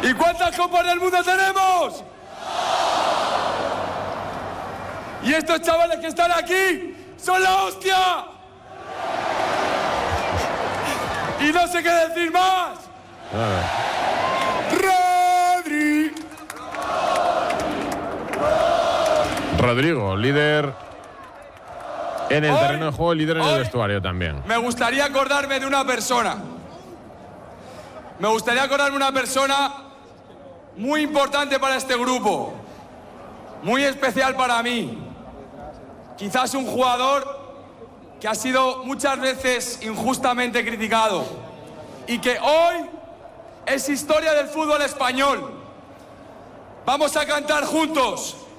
¿Y cuántas copas del mundo tenemos? Y estos chavales que están aquí son la hostia. Y no sé qué decir más. Rodrigo, líder en el terreno de juego, líder en el vestuario también. Me gustaría acordarme de una persona. Me gustaría acordarme de una persona muy importante para este grupo. Muy especial para mí. Quizás un jugador que ha sido muchas veces injustamente criticado y que hoy es historia del fútbol español. Vamos a cantar juntos.